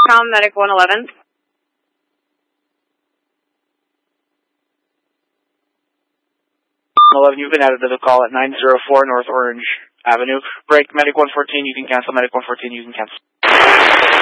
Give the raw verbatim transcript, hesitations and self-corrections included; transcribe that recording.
Com, Medic one eleven. eleven, you've been added to the call at nine oh four North Orange Avenue. Break, Medic one fourteen, you can cancel. Medic one fourteen, you can cancel.